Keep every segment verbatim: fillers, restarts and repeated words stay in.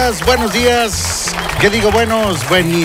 días, buenos días. ¿Qué digo? Buenos,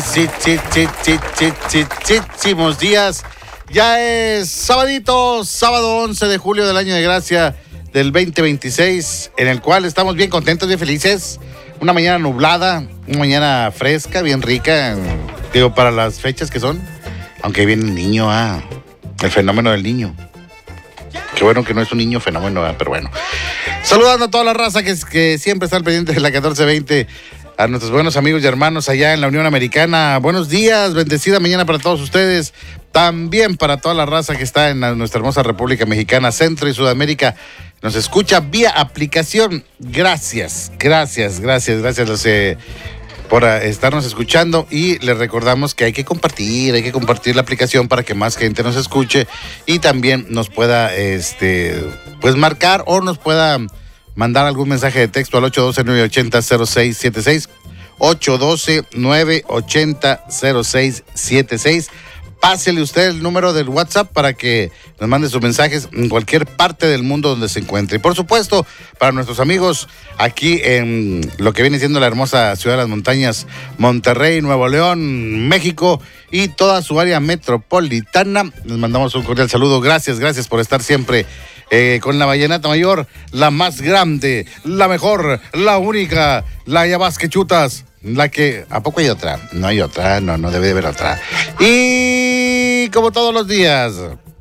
buenísimos días. Ya es sabadito, sábado once de julio del año de gracia del veinte veintiséis, en el cual estamos bien contentos, bien felices. Una mañana nublada, una mañana fresca, bien rica, digo, para las fechas que son. Aunque viene el niño, ah, el fenómeno del niño. Qué bueno que no es un niño fenómeno, ah, pero bueno. Saludando a toda la raza que, que siempre está al pendiente de la catorce veinte. A nuestros buenos amigos y hermanos allá en la Unión Americana. Buenos días, bendecida mañana para todos ustedes. También para toda la raza que está en la, nuestra hermosa República Mexicana, Centro y Sudamérica. Nos escucha vía aplicación. Gracias, gracias, gracias, gracias los, eh, por uh, estarnos escuchando. Y les recordamos que hay que compartir, hay que compartir la aplicación para que más gente nos escuche y también nos pueda, este, pues marcar o nos pueda mandar algún mensaje de texto al ocho uno dos, nueve ocho cero, cero seis siete seis, ocho uno dos, nueve ocho cero, cero seis siete seis. Pásele usted el número del WhatsApp para que nos mande sus mensajes en cualquier parte del mundo donde se encuentre. Y por supuesto, para nuestros amigos aquí en lo que viene siendo la hermosa ciudad de las montañas, Monterrey, Nuevo León, México y toda su área metropolitana, les mandamos un cordial saludo. Gracias, gracias por estar siempre Eh, con la Vallenata Mayor, la más grande, la mejor, la única, la ya vas que chutas, la que... ¿A poco hay otra? No hay otra, no, no debe de haber otra. Y como todos los días,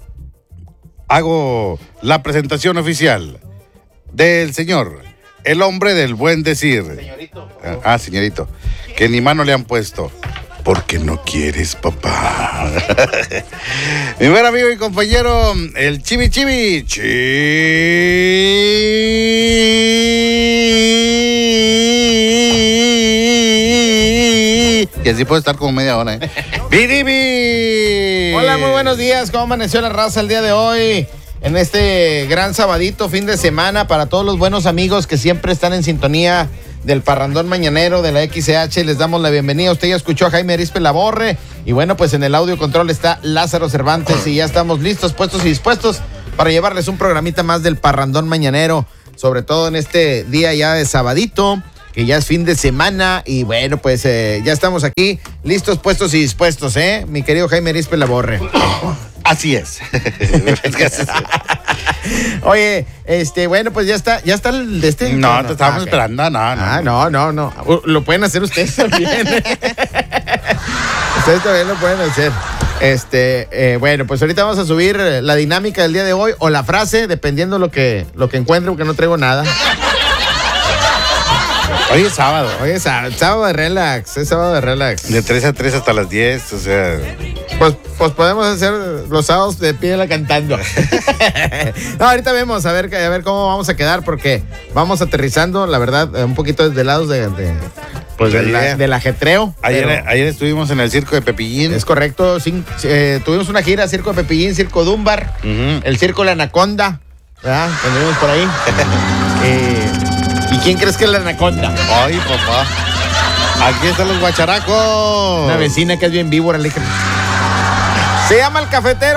hago la presentación oficial del señor, el hombre del buen decir. Señorito. Ah, señorito, que ni mano le han puesto. Porque no quieres, papá. Mi buen amigo y compañero, el Chibi Chibi. Chi. Y así puede estar como media hora, ¿eh? ¡Biribi! Hola, muy buenos días. ¿Cómo amaneció la raza el día de hoy? En este gran sabadito, fin de semana, para todos los buenos amigos que siempre están en sintonía del Parrandón Mañanero de la X C H, les damos la bienvenida. Usted ya escuchó a Jaime Arispe Laborre y bueno, pues en el audio control está Lázaro Cervantes y ya estamos listos, puestos y dispuestos para llevarles un programita más del Parrandón Mañanero, sobre todo en este día ya de sabadito, que ya es fin de semana y bueno, pues eh, ya estamos aquí listos, puestos y dispuestos, ¿eh? Mi querido Jaime Arispe Laborre. Así es. Oye, este, bueno, pues ya está, ya está el de este. No, no te estábamos ah, okay. esperando, no, no. Ah, no, no, no. Lo pueden hacer ustedes también. Ustedes también lo pueden hacer. Este, eh, bueno, pues ahorita vamos a subir la dinámica del día de hoy o la frase, dependiendo lo que, lo que encuentre, porque no traigo nada. Hoy es sábado. Hoy es sábado, sábado de relax, es sábado de relax. De tres a tres hasta las diez, o sea... Pues, pues podemos hacer los sábados de Pídela cantando. No, ahorita vemos a ver, a ver cómo vamos a quedar, porque vamos aterrizando, la verdad, un poquito desde lados de, de, pues de la, del ajetreo. Ayer, pero... ayer estuvimos en el Circo de Pepillín. Es correcto, sin, eh, tuvimos una gira, Circo de Pepillín, Circo Dunbar, uh-huh. El Circo La Anaconda, ¿verdad? Anduvimos por ahí. eh, ¿Y quién crees que es la Anaconda? Ay, papá. Aquí están los guacharacos. Una vecina que es bien víbora, le dije. Se llama El Cafetero.